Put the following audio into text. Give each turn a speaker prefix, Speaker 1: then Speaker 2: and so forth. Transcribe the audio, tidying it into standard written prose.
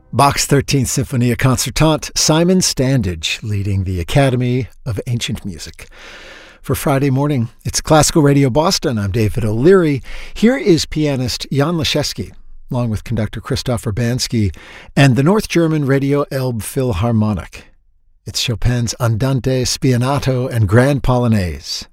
Speaker 1: Bach's 13th Symphonie Concertante, Simon Standage, leading the Academy of Ancient Music. For Friday morning, it's Classical Radio Boston. I'm David O'Leary. Here is pianist Jan Leschewski, along with conductor Christoph Urbanski, and the North German Radio Elbe Philharmonic. It's Chopin's Andante, Spianato, and Grand Polonaise.